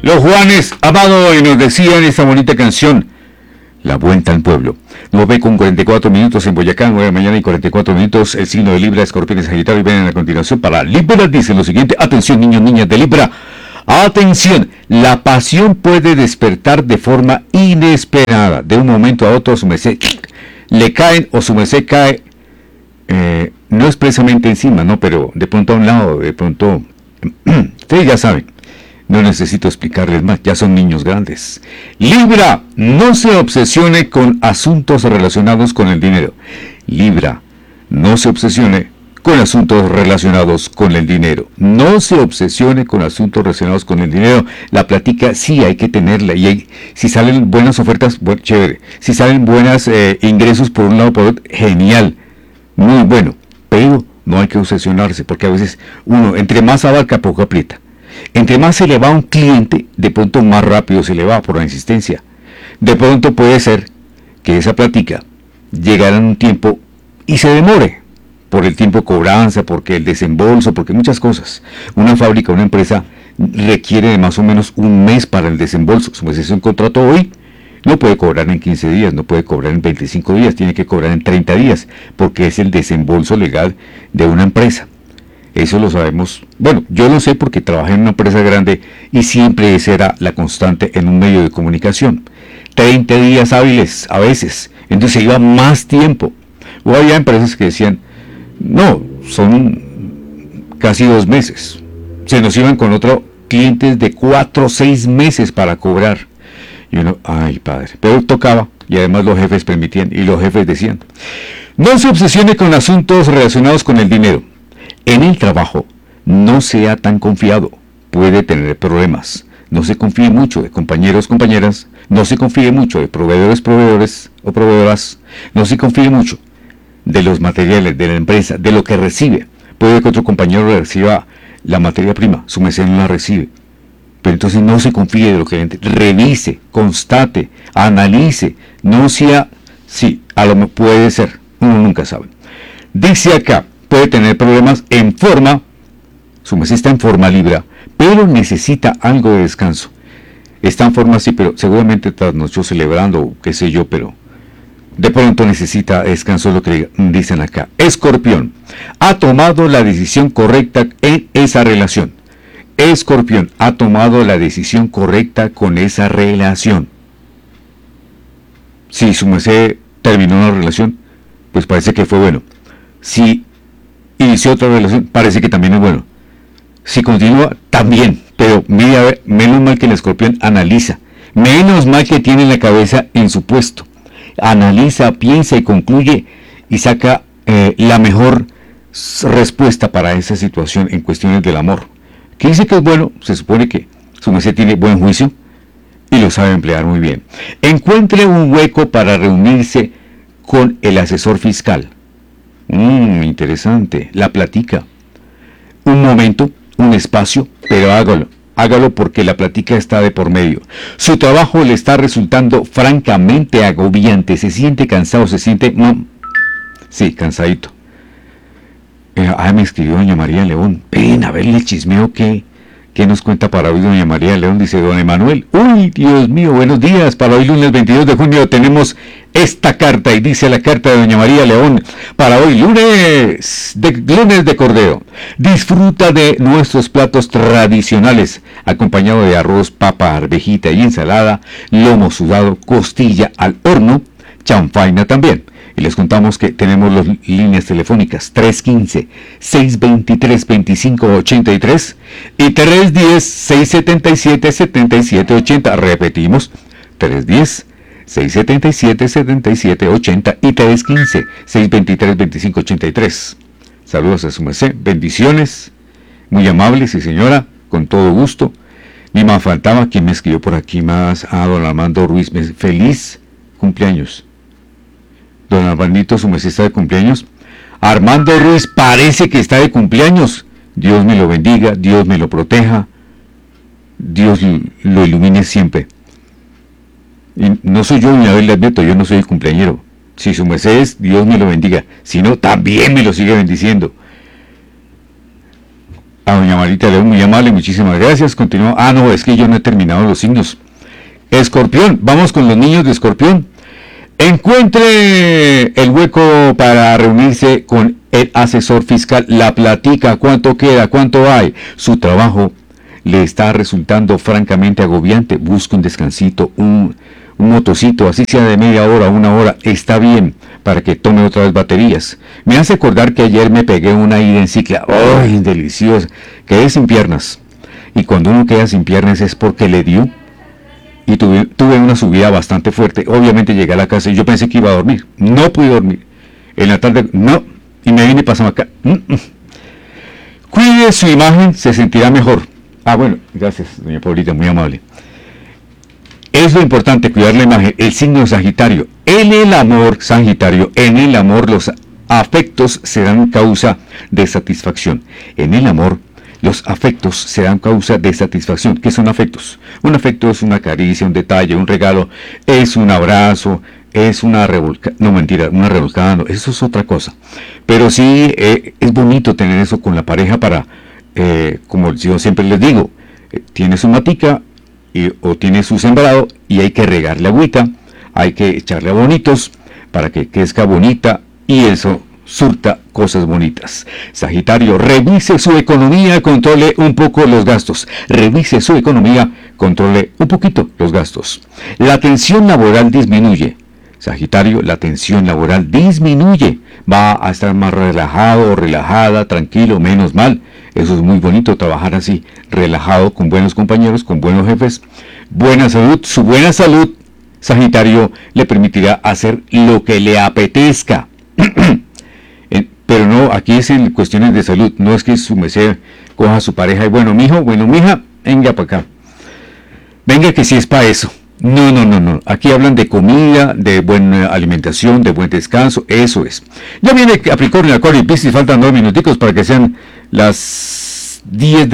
Los Juanes Amado y nos decían esta bonita canción, La Vuelta al Pueblo. 9 con 44 minutos en Boyacá, 9 de la mañana y 44 minutos, el signo de Libra, Escorpión y Sagitario, y ven a continuación para Libra, dice lo siguiente, atención niños, niñas de Libra, atención, la pasión puede despertar de forma inesperada, de un momento a otro su merced le caen o su merced cae, no expresamente encima, no, pero de pronto a un lado, de pronto, ustedes ya saben. No necesito explicarles más, ya son niños grandes. Libra, no se obsesione con asuntos relacionados con el dinero. Libra, no se obsesione con asuntos relacionados con el dinero. No se obsesione con asuntos relacionados con el dinero. La plática sí hay que tenerla. Y si salen buenas ofertas, bueno, chévere. Si salen buenos ingresos por un lado o por otro, genial. Muy bueno. Pero no hay que obsesionarse, porque a veces uno, entre más abarca, poco aprieta. Entre más se le va a un cliente, de pronto más rápido se le va por la insistencia. De pronto puede ser que esa plática llegara en un tiempo y se demore por el tiempo de cobranza, porque el desembolso, porque muchas cosas. Una fábrica, una empresa requiere de más o menos un mes para el desembolso. Si es un contrato hoy, no puede cobrar en 15 días, no puede cobrar en 25 días, tiene que cobrar en 30 días, porque es el desembolso legal de una empresa. Eso lo sabemos, bueno, yo lo sé porque trabajé en una empresa grande y siempre esa era la constante en un medio de comunicación. 30 días hábiles a veces, entonces se iba más tiempo. O había empresas que decían, no, son casi 2 meses. Se nos iban con otros clientes de 4 o 6 meses para cobrar. Y uno, ay padre, pero tocaba y además los jefes permitían y los jefes decían, no se obsesione con asuntos relacionados con el dinero. En el trabajo, no sea tan confiado, puede tener problemas. No se confíe mucho de compañeros, compañeras, no se confíe mucho de proveedores, proveedores o proveedoras, no se confíe mucho de los materiales de la empresa, de lo que recibe. Puede que otro compañero reciba la materia prima, su merced no la recibe. Pero entonces no se confíe de lo que revise, constate, analice, no sea, sí, a lo mejor puede ser, uno nunca sabe. Dice acá, puede tener problemas en forma, su merced está en forma Libra, pero necesita algo de descanso. Está en forma sí, pero seguramente trasnochó celebrando, qué sé yo, pero de pronto necesita descanso, lo que dicen acá. Escorpión, ha tomado la decisión correcta en esa relación. Escorpión, ha tomado la decisión correcta con esa relación. Si su merced terminó una relación, pues parece que fue bueno. Si inició otra relación, parece que también es bueno. Si continúa, también. Pero mira, menos mal que el escorpión analiza. Menos mal que tiene la cabeza en su puesto. Analiza, piensa y concluye y saca la mejor respuesta para esa situación en cuestiones del amor. ¿Qué dice que es bueno? Se supone que su merced tiene buen juicio y lo sabe emplear muy bien. Encuentre un hueco para reunirse con el asesor fiscal. Interesante, la platica. Un momento, un espacio, pero hágalo porque la platica está de por medio. Su trabajo le está resultando francamente agobiante, se siente cansado, se siente, sí, cansadito. Me escribió doña María León, ven a verle el chismeo que nos cuenta para hoy doña María León, dice don Emanuel. Uy, Dios mío, buenos días, para hoy lunes 22 de junio tenemos esta carta y dice la carta de doña María León, para hoy lunes de Cordero. Disfruta de nuestros platos tradicionales, acompañado de arroz, papa, arvejita y ensalada, lomo sudado, costilla al horno, chanfaina también. Y les contamos que tenemos las líneas telefónicas 315-623-2583 y 310-677-7780. Repetimos, 310-677-7780 y 315-623-2583. Saludos a su merced, bendiciones, muy amable, sí señora, con todo gusto. Ni más faltaba quien me escribió por aquí más, don Armando Ruiz, feliz cumpleaños. Don Armandito, su merced está de cumpleaños. Armando Ruiz parece que está de cumpleaños. Dios me lo bendiga, Dios me lo proteja, Dios lo ilumine siempre. Y no soy yo, doña Abel, le advierto, yo no soy el cumpleañero. Si su merced es, Dios me lo bendiga. Si no, también me lo sigue bendiciendo. A doña Marita León, muy amable, muchísimas gracias. Continúa. Ah, no, es que yo no he terminado los signos. Escorpión, vamos con los niños de Escorpión. Encuentre el hueco para reunirse con el asesor fiscal. La platica, cuánto queda, cuánto hay. Su trabajo le está resultando francamente agobiante. Busca un descansito, un motocito, así sea de media hora, una hora, está bien, para que tome otra vez baterías. Me hace acordar que ayer me pegué una ida en cicla. ¡Ay, deliciosa! Quedé sin piernas. Y cuando uno queda sin piernas es porque le dio. Y tuve una subida bastante fuerte. Obviamente llegué a la casa y yo pensé que iba a dormir. No pude dormir. En la tarde, no. Y me vine pasando acá. Cuide su imagen, se sentirá mejor. Ah, bueno, gracias, doña Paulita, muy amable. Es lo importante, cuidar la imagen. El signo de Sagitario. En el amor, Sagitario, en el amor los afectos serán causa de satisfacción. En el amor, los afectos serán causa de satisfacción. ¿Qué son afectos? Un afecto es una caricia, un detalle, un regalo, es un abrazo, es una revolcada, no mentira, una revolcada, no, eso es otra cosa. Pero sí es bonito tener eso con la pareja para, como yo siempre les digo, tiene su matica o tiene su sembrado y hay que regarle agüita, hay que echarle bonitos para que crezca bonita y eso surta cosas bonitas. Sagitario, revise su economía, controle un poco los gastos. Revise su economía, controle un poquito los gastos. La tensión laboral disminuye. Sagitario, la tensión laboral disminuye. Va a estar más relajado o relajada, tranquilo, menos mal. Eso es muy bonito, trabajar así, relajado, con buenos compañeros, con buenos jefes. Buena salud, su buena salud, Sagitario, le permitirá hacer lo que le apetezca. Pero no, aquí es en cuestiones de salud, no es que su merced coja a su pareja y bueno, mijo, bueno, mija, venga para acá. Venga que si es para eso. No. Aquí hablan de comida, de buena alimentación, de buen descanso, eso es. Ya viene Capricornio, Acuario y Piscis, faltan 2 minuticos para que sean las 10 de